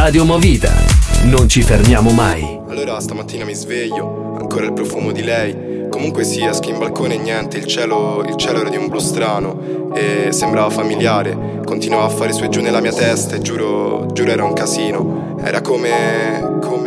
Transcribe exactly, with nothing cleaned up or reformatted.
Radio Movida. Non ci fermiamo mai. Allora stamattina mi sveglio, ancora il profumo di lei. Comunque sia, esco in balcone e niente, il cielo, il cielo era di un blu strano e sembrava familiare. Continuava a fare su e giù nella mia testa e giuro, giuro era un casino. Era come, come